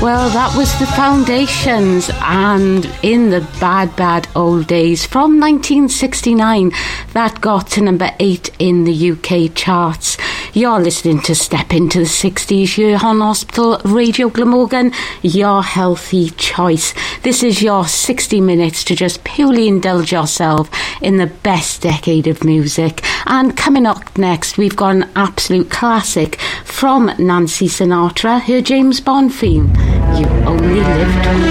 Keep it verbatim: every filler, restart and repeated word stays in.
Well, that was the Foundations, and in the bad, bad old days from nineteen sixty-nine, that got to number eight in the U K charts. You're listening to Step Into the sixties here on Hospital Radio Glamorgan, your healthy choice. This is your sixty minutes to just purely indulge yourself in the best decade of music. And coming up next, we've got an absolute classic from Nancy Sinatra, her James Bond theme, You Only Live Twice.